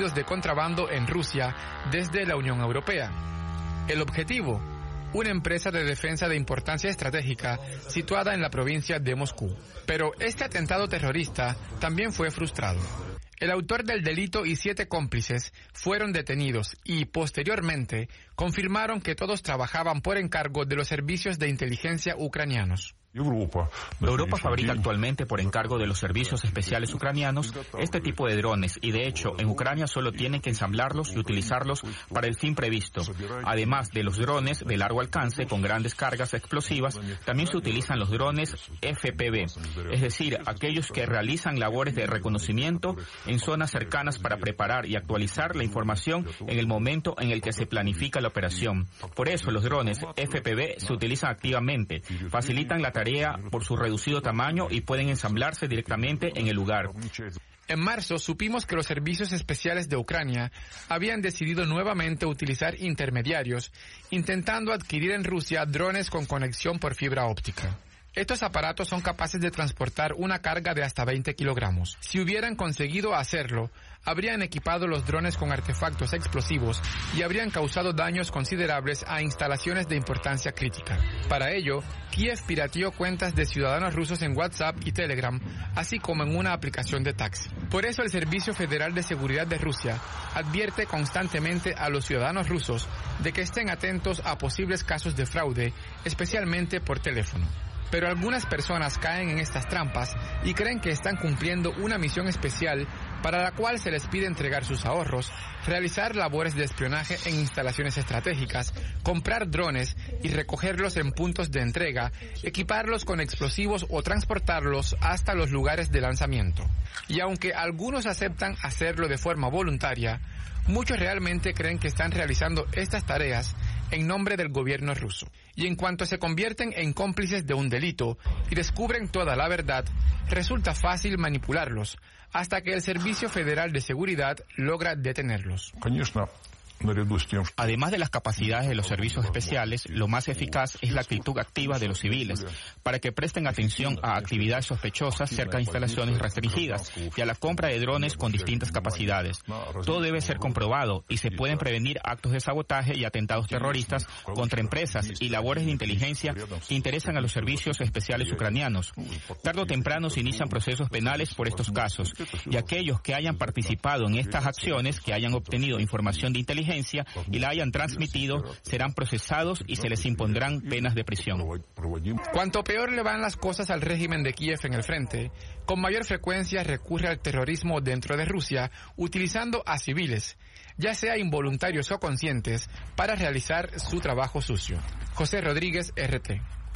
vehículos de contrabando en Rusia desde la Unión Europea. El objetivo: una empresa de defensa de importancia estratégica situada en la provincia de Moscú. Pero este atentado terrorista también fue frustrado. El autor del delito y 7 cómplices fueron detenidos y, posteriormente, confirmaron que todos trabajaban por encargo de los servicios de inteligencia ucranianos. Europa fabrica actualmente por encargo de los servicios especiales ucranianos este tipo de drones y de hecho en Ucrania solo tienen que ensamblarlos y utilizarlos para el fin previsto. Además de los drones de largo alcance con grandes cargas explosivas, también se utilizan los drones FPV, es decir, aquellos que realizan labores de reconocimiento en zonas cercanas para preparar y actualizar la información en el momento en el que se planifica la operación. Por eso los drones FPV se utilizan activamente, facilitan la tarea por su reducido tamaño y pueden ensamblarse directamente en el lugar. En marzo supimos que los servicios especiales de Ucrania habían decidido nuevamente utilizar intermediarios, intentando adquirir en Rusia drones con conexión por fibra óptica. Estos aparatos son capaces de transportar una carga de hasta 20 kilogramos. Si hubieran conseguido hacerlo, habrían equipado los drones con artefactos explosivos y habrían causado daños considerables a instalaciones de importancia crítica. Para ello, Kiev pirateó cuentas de ciudadanos rusos en WhatsApp y Telegram, así como en una aplicación de taxi. Por eso el Servicio Federal de Seguridad de Rusia advierte constantemente a los ciudadanos rusos de que estén atentos a posibles casos de fraude, especialmente por teléfono. Pero algunas personas caen en estas trampas y creen que están cumpliendo una misión especial para la cual se les pide entregar sus ahorros, realizar labores de espionaje en instalaciones estratégicas, comprar drones y recogerlos en puntos de entrega, equiparlos con explosivos o transportarlos hasta los lugares de lanzamiento. Y aunque algunos aceptan hacerlo de forma voluntaria, muchos realmente creen que están realizando estas tareas en nombre del gobierno ruso. Y en cuanto se convierten en cómplices de un delito y descubren toda la verdad, resulta fácil manipularlos, hasta que el Servicio Federal de Seguridad logra detenerlos. Además de las capacidades de los servicios especiales, lo más eficaz es la actitud activa de los civiles, para que presten atención a actividades sospechosas cerca de instalaciones restringidas y a la compra de drones con distintas capacidades. Todo debe ser comprobado y se pueden prevenir actos de sabotaje y atentados terroristas contra empresas y labores de inteligencia que interesan a los servicios especiales ucranianos. Tarde o temprano se inician procesos penales por estos casos, y aquellos que hayan participado en estas acciones, que hayan obtenido información de inteligencia y la hayan transmitido, serán procesados y se les impondrán penas de prisión. Cuanto peor le van las cosas al régimen de Kiev en el frente, con mayor frecuencia recurre al terrorismo dentro de Rusia, utilizando a civiles, ya sea involuntarios o conscientes, para realizar su trabajo sucio. José Rodríguez, RT.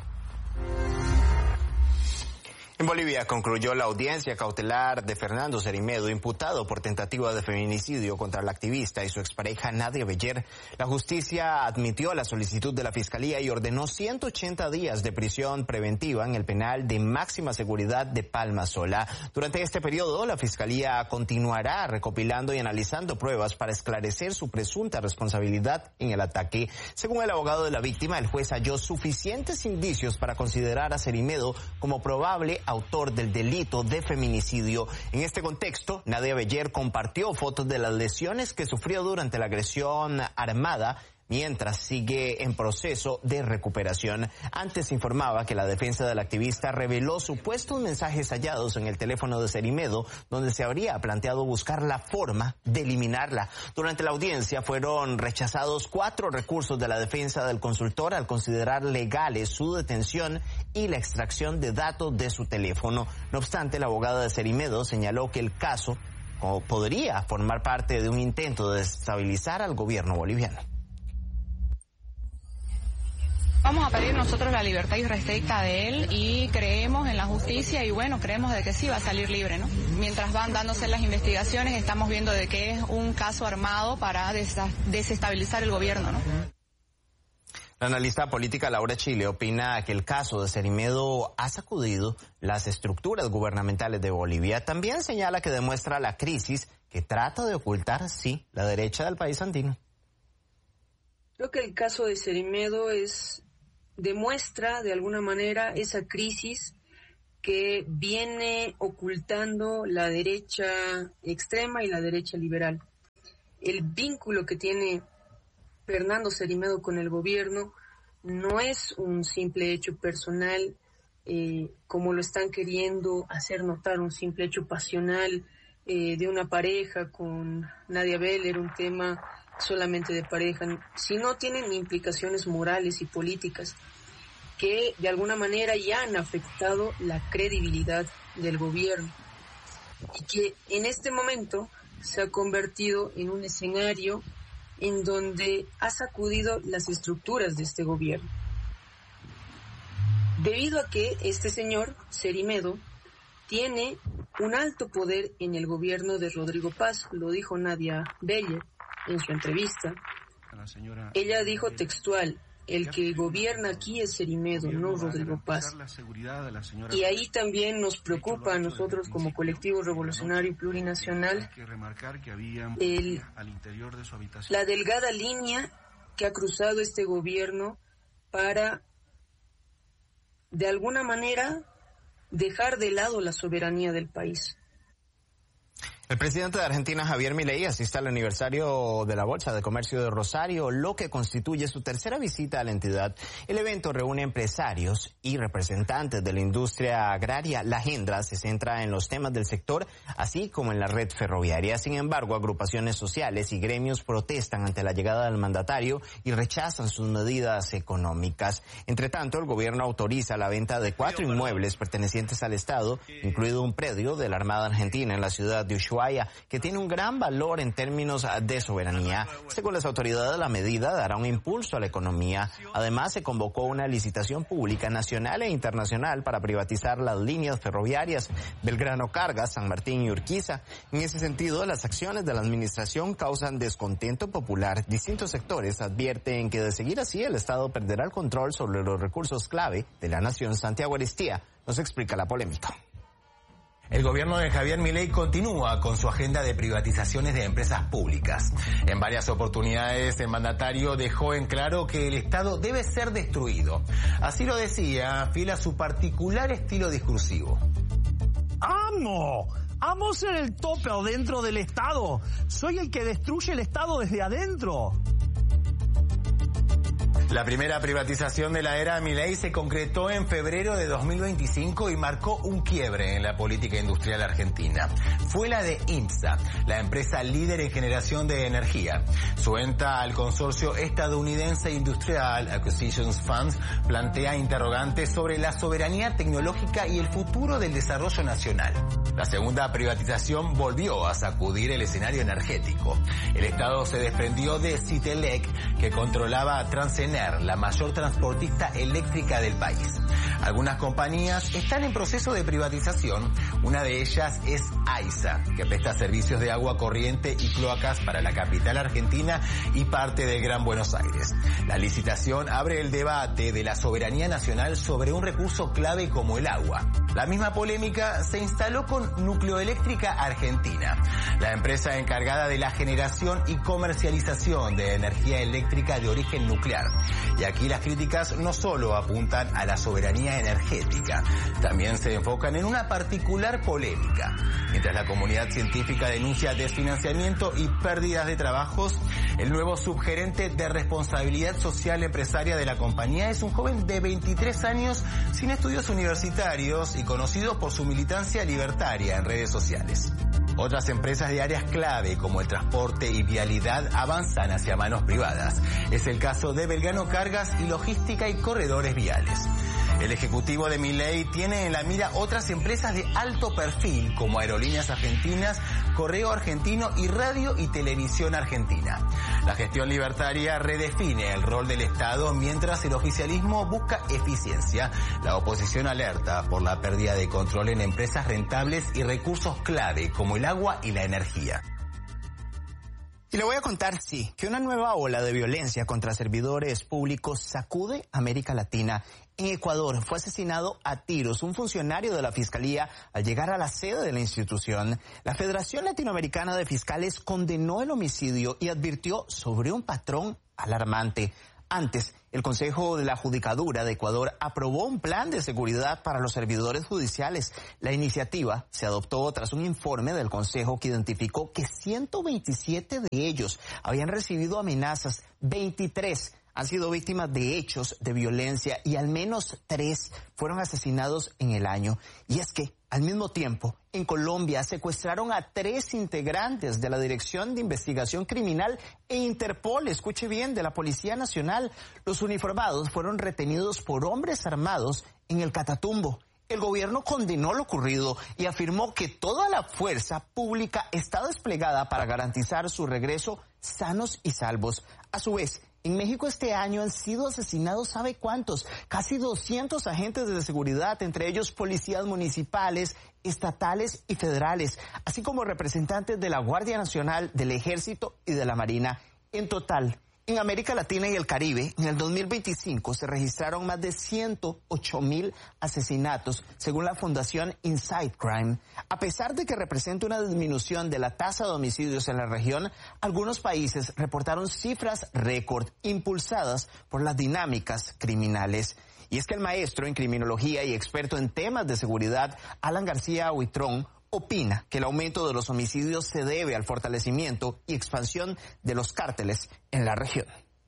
En Bolivia concluyó la audiencia cautelar de Fernando Cerimedo, imputado por tentativa de feminicidio contra la activista y su expareja Nadia Beller. La justicia admitió la solicitud de la Fiscalía y ordenó 180 días de prisión preventiva en el penal de máxima seguridad de Palma Sola. Durante este periodo, la Fiscalía continuará recopilando y analizando pruebas para esclarecer su presunta responsabilidad en el ataque. Según el abogado de la víctima, el juez halló suficientes indicios para considerar a Cerimedo como probable autor del delito de feminicidio. En este contexto, Nadia Beller compartió fotos de las lesiones que sufrió durante la agresión armada, mientras sigue en proceso de recuperación. Antes informaba que la defensa del activista reveló supuestos mensajes hallados en el teléfono de Cerimedo, donde se habría planteado buscar la forma de eliminarla. Durante la audiencia fueron rechazados 4 recursos de la defensa del consultor al considerar legales su detención y la extracción de datos de su teléfono. No obstante, la abogada de Cerimedo señaló que el caso podría formar parte de un intento de desestabilizar al gobierno boliviano. Vamos a pedir nosotros la libertad irrestricta de él y creemos en la justicia y bueno, creemos de que sí va a salir libre, ¿no? Mientras van dándose las investigaciones estamos viendo de que es un caso armado para desestabilizar el gobierno, ¿no? La analista política Laura Chile opina que el caso de Cerimedo ha sacudido las estructuras gubernamentales de Bolivia. También señala que demuestra la crisis que trata de ocultar, sí, la derecha del país andino. Creo que el caso de Cerimedo demuestra de alguna manera esa crisis que viene ocultando la derecha extrema y la derecha liberal. el vínculo que tiene Fernando Cerimedo con el gobierno no es un simple hecho personal, como lo están queriendo hacer notar, un simple hecho pasional de una pareja con Nadia Beller, un tema solamente de pareja, sino tienen implicaciones morales y políticas que de alguna manera ya han afectado la credibilidad del gobierno y que en este momento se ha convertido en un escenario en donde ha sacudido las estructuras de este gobierno. Debido a que este señor, Cerimedo, tiene un alto poder en el gobierno de Rodrigo Paz, lo dijo Nadia Beller en su entrevista. Ella dijo textual: el que gobierna aquí es Cerimedo, no Rodrigo Paz. Y ahí también nos preocupa a nosotros como colectivo revolucionario plurinacional la delgada línea que ha cruzado este gobierno para, de alguna manera, dejar de lado la soberanía del país. El presidente de Argentina, Javier Milei, asiste al aniversario de la Bolsa de Comercio de Rosario, lo que constituye su tercera visita a la entidad. El evento reúne empresarios y representantes de la industria agraria. La agenda se centra en los temas del sector, así como en la red ferroviaria. Sin embargo, agrupaciones sociales y gremios protestan ante la llegada del mandatario y rechazan sus medidas económicas. Entre tanto, el gobierno autoriza la venta de 4 inmuebles pertenecientes al Estado, incluido un predio de la Armada Argentina en la ciudad de Ushuaia, que tiene un gran valor en términos de soberanía. Según las autoridades, la medida dará un impulso a la economía. Además, se convocó una licitación pública nacional e internacional para privatizar las líneas ferroviarias Belgrano Cargas, San Martín y Urquiza. En ese sentido, las acciones de la administración causan descontento popular. Distintos sectores advierten que de seguir así, el Estado perderá el control sobre los recursos clave de la nación. Santiago Aristía nos explica la polémica. El gobierno de Javier Milei continúa con su agenda de privatizaciones de empresas públicas. En varias oportunidades, el mandatario dejó en claro que el Estado debe ser destruido. Así lo decía, fiel a su particular estilo discursivo. ¡Amo ser el tope dentro del Estado! ¡Soy el que destruye el Estado desde adentro! La primera privatización de la era Milei se concretó en febrero de 2025 y marcó un quiebre en la política industrial argentina. Fue la de IMSA, la empresa líder en generación de energía. Su venta al consorcio estadounidense Industrial Acquisitions Funds plantea interrogantes sobre la soberanía tecnológica y el futuro del desarrollo nacional. La segunda privatización volvió a sacudir el escenario energético. El Estado se desprendió de Citelec, que controlaba a Transener, la mayor transportista eléctrica del país. Algunas compañías están en proceso de privatización. Una de ellas es AISA, que presta servicios de agua corriente y cloacas para la capital argentina y parte del Gran Buenos Aires. La licitación abre el debate de la soberanía nacional sobre un recurso clave como el agua. La misma polémica se instaló con Nucleoeléctrica Argentina, la empresa encargada de la generación y comercialización de energía eléctrica de origen nuclear. Y aquí las críticas no solo apuntan a la soberanía energética, también se enfocan en una particular polémica. Mientras la comunidad científica denuncia desfinanciamiento y pérdidas de trabajos, el nuevo subgerente de responsabilidad social empresaria de la compañía es un joven de 23 años sin estudios universitarios y conocido por su militancia libertaria en redes sociales. Otras empresas de áreas clave como el transporte y vialidad avanzan hacia manos privadas. Es el caso de Belgrano Cargas y Logística y Corredores Viales. El ejecutivo de Milei tiene en la mira otras empresas de alto perfil como Aerolíneas Argentinas, Correo Argentino y Radio y Televisión Argentina. La gestión libertaria redefine el rol del Estado mientras el oficialismo busca eficiencia. La oposición alerta por la pérdida de control en empresas rentables y recursos clave como el agua y la energía. Y le voy a contar, que una nueva ola de violencia contra servidores públicos sacude América Latina. En Ecuador fue asesinado a tiros un funcionario de la Fiscalía al llegar a la sede de la institución. La Federación Latinoamericana de Fiscales condenó el homicidio y advirtió sobre un patrón alarmante. Antes, el Consejo de la Judicatura de Ecuador aprobó un plan de seguridad para los servidores judiciales. La iniciativa se adoptó tras un informe del Consejo que identificó que 127 de ellos habían recibido amenazas, 23 han sido víctimas de hechos de violencia y al menos 3 fueron asesinados en el año. Y es que, al mismo tiempo, en Colombia secuestraron a 3 integrantes de la Dirección de Investigación Criminal e Interpol, escuche bien, de la Policía Nacional. Los uniformados fueron retenidos por hombres armados en el Catatumbo. El gobierno condenó lo ocurrido y afirmó que toda la fuerza pública está desplegada para garantizar su regreso sanos y salvos. A su vez, en México este año han sido asesinados, ¿sabe cuántos? Casi 200 agentes de seguridad, entre ellos policías municipales, estatales y federales, así como representantes de la Guardia Nacional, del Ejército y de la Marina. En total, en América Latina y el Caribe, en el 2025 se registraron más de 108,000 asesinatos, según la Fundación Inside Crime. A pesar de que representa una disminución de la tasa de homicidios en la región, algunos países reportaron cifras récord impulsadas por las dinámicas criminales. Y es que el maestro en criminología y experto en temas de seguridad, Alan García Huitrón, opina que el aumento de los homicidios se debe al fortalecimiento y expansión de los cárteles en la región.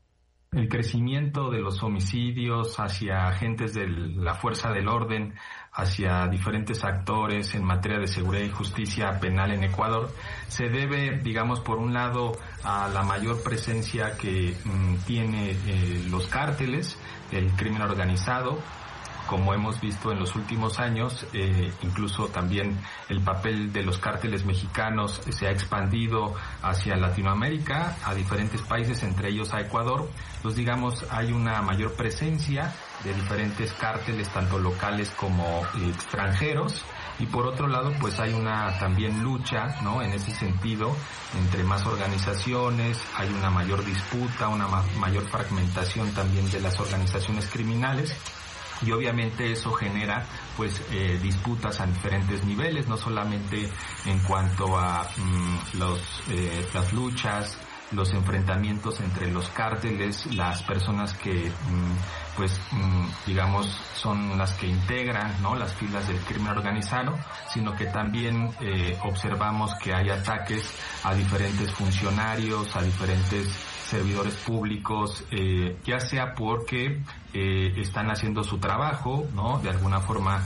El crecimiento de los homicidios hacia agentes de la fuerza del orden, hacia diferentes actores en materia de seguridad y justicia penal en Ecuador, se debe, digamos, por un lado a la mayor presencia que tiene los cárteles, el crimen organizado. Como hemos visto en los últimos años, incluso también el papel de los cárteles mexicanos se ha expandido hacia Latinoamérica, a diferentes países, entre ellos a Ecuador. Pues digamos, hay una mayor presencia de diferentes cárteles, tanto locales como extranjeros. Y por otro lado, pues hay una también lucha, ¿no? En ese sentido, entre más organizaciones, hay una mayor disputa, una mayor fragmentación también de las organizaciones criminales. Y obviamente eso genera pues disputas a diferentes niveles, no solamente en cuanto a las luchas, los enfrentamientos entre los cárteles, las personas que digamos son las que integran, ¿no?, las filas del crimen organizado, sino que también observamos que hay ataques a diferentes funcionarios, a diferentes servidores públicos, ya sea porque están haciendo su trabajo, ¿no? De alguna forma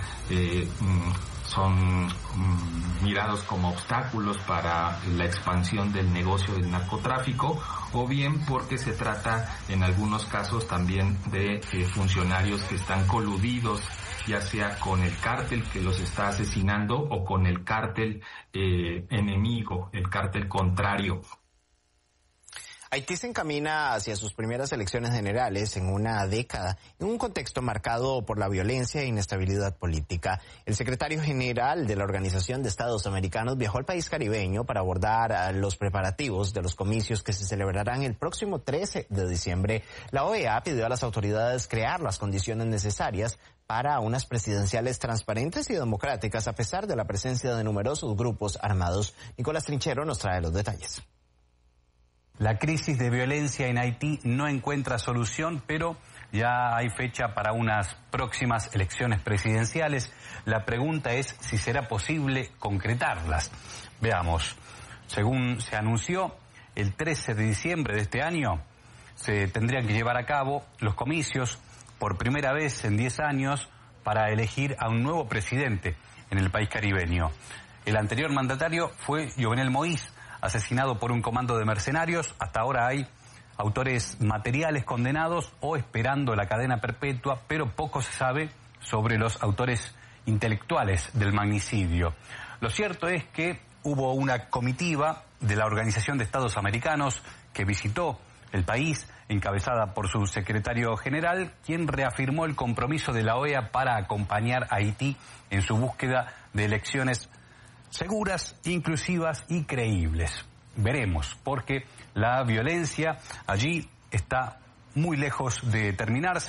son mirados como obstáculos para la expansión del negocio del narcotráfico, o bien porque se trata en algunos casos también de funcionarios que están coludidos, ya sea con el cártel que los está asesinando o con el cártel enemigo, el cártel contrario. Haití se encamina hacia sus primeras elecciones generales en una década, en un contexto marcado por la violencia e inestabilidad política. El secretario general de la Organización de Estados Americanos viajó al país caribeño para abordar los preparativos de los comicios que se celebrarán el próximo 13 de diciembre. La OEA pidió a las autoridades crear las condiciones necesarias para unas presidenciales transparentes y democráticas, a pesar de la presencia de numerosos grupos armados. Nicolás Trinchero nos trae los detalles. La crisis de violencia en Haití no encuentra solución, pero ya hay fecha para unas próximas elecciones presidenciales. La pregunta es si será posible concretarlas. Veamos, según se anunció, el 13 de diciembre de este año se tendrían que llevar a cabo los comicios por primera vez en 10 años para elegir a un nuevo presidente en el país caribeño. El anterior mandatario fue Jovenel Moïse, asesinado por un comando de mercenarios. Hasta ahora hay autores materiales condenados o esperando la cadena perpetua, pero poco se sabe sobre los autores intelectuales del magnicidio. Lo cierto es que hubo una comitiva de la Organización de Estados Americanos que visitó el país, encabezada por su secretario general, quien reafirmó el compromiso de la OEA para acompañar a Haití en su búsqueda de elecciones seguras, inclusivas y creíbles. Veremos, porque la violencia allí está muy lejos de terminarse.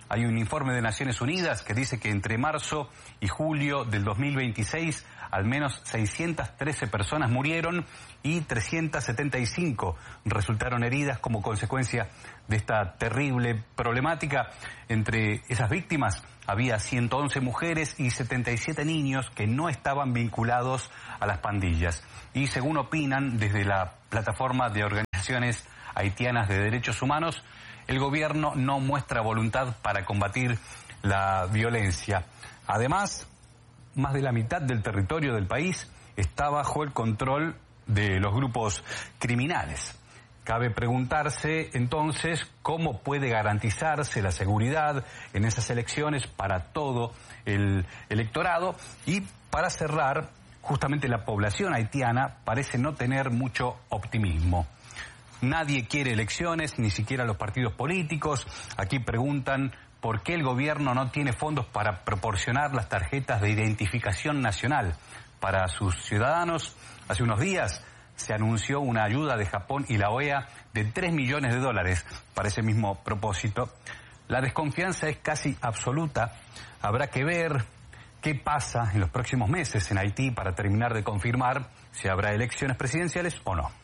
Hay un informe de Naciones Unidas que dice que entre marzo y julio del 2026 al menos 613 personas murieron y 375 resultaron heridas como consecuencia de esta terrible problemática. Entre esas víctimas había 111 mujeres y 77 niños que no estaban vinculados a las pandillas. Y según opinan desde la plataforma de organizaciones haitianas de derechos humanos, el gobierno no muestra voluntad para combatir la violencia. Además, más de la mitad del territorio del país está bajo el control de los grupos criminales. Cabe preguntarse entonces cómo puede garantizarse la seguridad en esas elecciones para todo el electorado. Y para cerrar, justamente la población haitiana parece no tener mucho optimismo. Nadie quiere elecciones, ni siquiera los partidos políticos. Aquí preguntan por qué el gobierno no tiene fondos para proporcionar las tarjetas de identificación nacional para sus ciudadanos. Hace unos días se anunció una ayuda de Japón y la OEA de $3 millones para ese mismo propósito. La desconfianza es casi absoluta. Habrá que ver qué pasa en los próximos meses en Haití para terminar de confirmar si habrá elecciones presidenciales o no.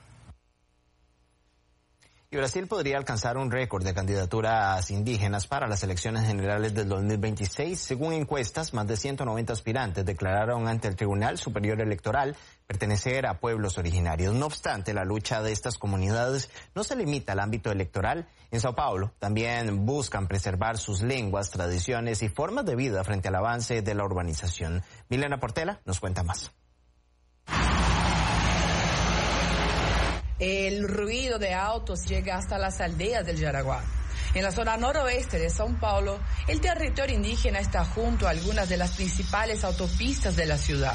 Y Brasil podría alcanzar un récord de candidaturas indígenas para las elecciones generales del 2026. Según encuestas, más de 190 aspirantes declararon ante el Tribunal Superior Electoral pertenecer a pueblos originarios. No obstante, la lucha de estas comunidades no se limita al ámbito electoral. En Sao Paulo también buscan preservar sus lenguas, tradiciones y formas de vida frente al avance de la urbanización. Milena Portela nos cuenta más. El ruido de autos llega hasta las aldeas del Jaraguá. En la zona noroeste de São Paulo, el territorio indígena está junto a algunas de las principales autopistas de la ciudad.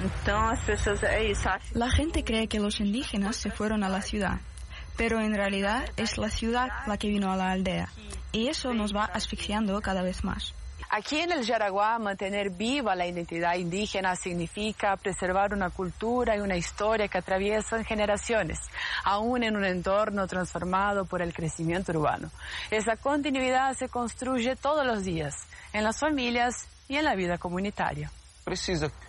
La gente cree que los indígenas se fueron a la ciudad, pero en realidad es la ciudad la que vino a la aldea, y eso nos va asfixiando cada vez más. Aquí en el Jaraguá, mantener viva la identidad indígena significa preservar una cultura y una historia que atraviesan generaciones, aún en un entorno transformado por el crecimiento urbano. Esa continuidad se construye todos los días, en las familias y en la vida comunitaria.